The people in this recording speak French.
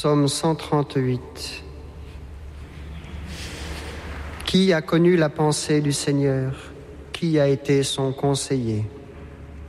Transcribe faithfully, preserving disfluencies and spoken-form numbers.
Psaume cent trente-huit. Qui a connu la pensée du Seigneur? Qui a été son conseiller?